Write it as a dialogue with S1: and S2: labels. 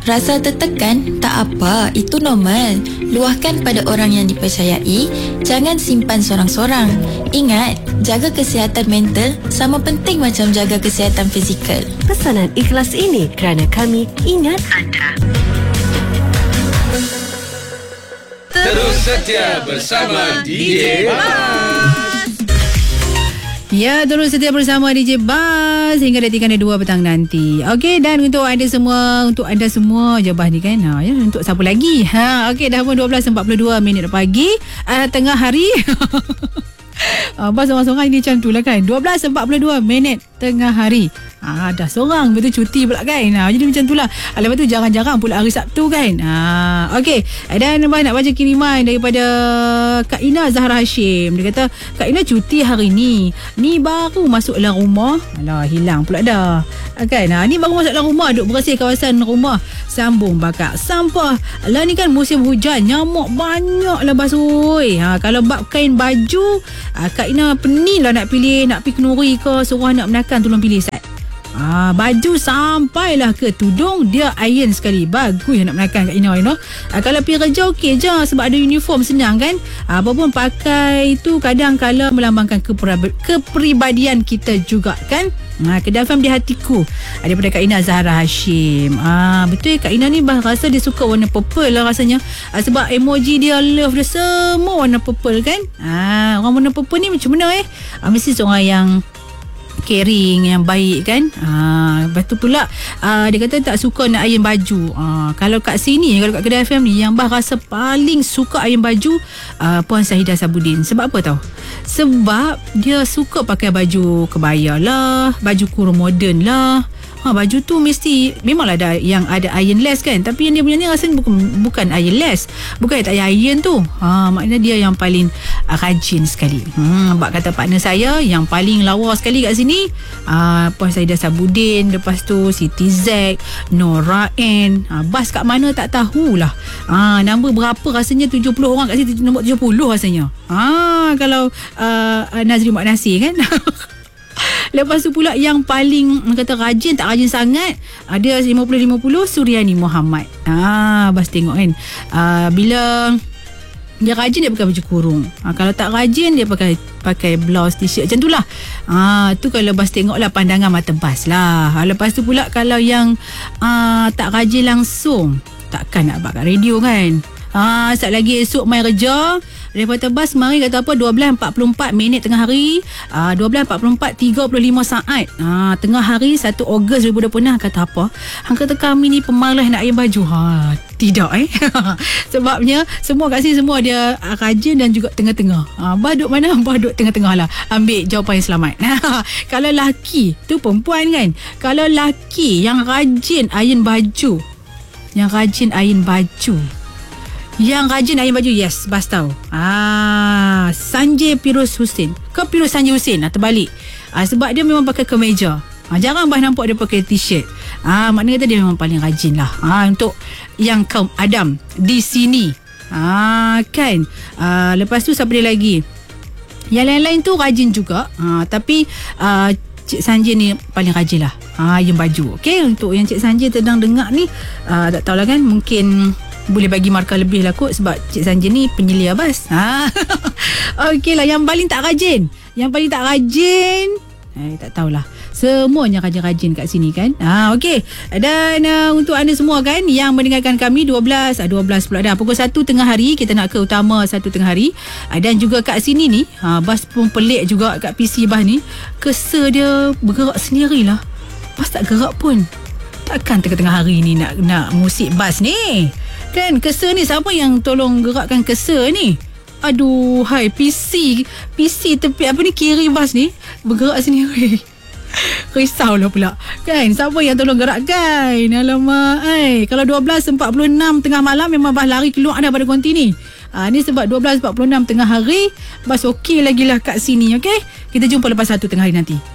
S1: Rasa tertekan? Tak apa, itu normal. Luahkan pada orang yang dipercayai. Jangan simpan sorang-sorang. Ingat, jaga kesihatan mental sama penting macam jaga kesihatan fizikal.
S2: Pesanan ikhlas ini kerana kami ingat anda.
S3: Terus setia bersama DJ Bas.
S4: Ya, terus setia bersama DJ Bas hingga detik 2 petang nanti. Okey, dan untuk anda semua je Bas ni kan. Ya, untuk siapa lagi? Okey, dah pun 12.42 minit pagi, tengah hari. Bas seorang-seorang ini macam tu lah kan. 12.42 minit tengah hari. Dah seorang betul cuti pula kan. Jadi macam tu lah. Lepas tu jarang-jarang pula hari Sabtu kan. Okey. Dan Abang nak baca kiriman daripada Kak Ina Zahra Hashim. Dia kata, Kak Ina cuti hari ni. Ni baru masuk dalam rumah. Alah, hilang pula dah. Kan? Ni baru masuk dalam rumah. Duk bersih kawasan rumah. Sambung bakar sampah. Lah ni kan musim hujan. Nyamuk banyak lah basui. Kalau bab kain baju, Kak Ina pening lah nak pilih. Nak pergi kenuri ke. Suruh anak menakan tolong pilih Sat. Baju sampailah ke tudung, dia iron sekali. Bagus nak menakan Kak Ina, kalau pergi kerja okey je sebab ada uniform, senang kan. Apa pun pakai tu kadang-kala melambangkan kepribadian kita juga kan. Kedai Fam di hatiku daripada Kak Ina Zahra Hashim. Betul Kak Ina ni rasa dia suka warna purple lah rasanya. Sebab emoji dia, love dia semua warna purple kan. Orang warna purple ni macam mana mesti seorang yang caring, yang baik kan. Lepas tu pula dia kata tak suka nak iron baju. Kalau kat sini, kalau kat Kedai FM ni, yang Bah rasa paling suka iron baju Puan Sahidah Sabudin. Sebab apa tau? Sebab dia suka pakai baju kebaya lah, baju kurung moden lah. Baju tu mesti memanglah ada yang ada iron less kan, tapi yang dia punya ni rasanya bukan iron less, bukan tak payah iron tu. Maknanya dia yang paling rajin sekali. Bak kata partner saya yang paling lawa sekali kat sini, Puan Sahidah Sabudin, lepas tu Siti Zack, Nora N. Bas kat mana tak tahulah. Nombor berapa rasanya, 70 orang kat sini, nombor 70 rasanya. Kalau Nazri Mak Nasir kan. Lepas tu pula yang paling kata rajin, tak rajin sangat, dia 50-50, Suryani Muhammad. Bas tengok kan. Bila dia rajin, dia pakai baju kurung. Kalau tak rajin, dia pakai blouse, t-shirt macam tu lah. Tu kalau Bas tengok lah pandangan mata Bas lah. Lepas tu pula kalau yang tak rajin langsung, takkan nak buat kat radio kan. Sat lagi esok mai kerja, daripada Bas mari kata apa 12.44 minit tengah hari, 12.44 35 saat tengah hari 1 Ogos 2026. Kata apa? Hang kata kami ni pemalas nak iron baju. Tidak sebabnya semua kat sini semua dia rajin dan juga tengah-tengah. Bah duduk mana? Bah duduk tengah-tengah lah. Ambil jawapan yang selamat. Kalau laki tu perempuan kan, kalau laki yang rajin iron baju, yes, Bas tahu. Sanjay Pirus Hussein ke Pirus Sanjay Hussein terbalik. Sebab dia memang pakai kemeja. Jarang Bas nampak dia pakai t-shirt. Maknanya kata dia memang paling rajin lah. Untuk yang kaum Adam di sini. Kan. Lepas tu siapa dia lagi? Yang lain-lain tu rajin juga. Tapi Cik Sanjay ni paling rajin lah. Yang baju. Okay, untuk yang Cik Sanjay sedang dengar ni, tak tahulah kan, mungkin boleh bagi markah lebih lah kot, sebab Cik Sanjay ni penyelia Bas. Okey lah, yang paling tak rajin, tak tahulah. Semuanya rajin-rajin kat sini kan. Okey. Dan untuk anda semua kan yang mendengarkan kami 12 pula dah. Pukul 1 tengah hari kita nak ke utama 1 tengah hari. Dan juga kat sini ni, Bas pun pelik juga kat PC Bas ni. Kesa dia bergerak sendirilah. Bas tak gerak pun. Takkan tengah-tengah hari ni nak musik Bas ni. Kan kesa ni siapa yang tolong gerakkan kesa ni? Aduh, hai PC tepi kiri Bas ni bergerak sendiri. Risaulah pula. Kan siapa yang tolong gerakkan? Alamak, kalau 12.46 tengah malam memang Bas lari keluar dah pada konti ni. Ni sebab 12.46 tengah hari, Bas okey lagi lah kat sini, okey? Kita jumpa lepas 1 tengah hari nanti.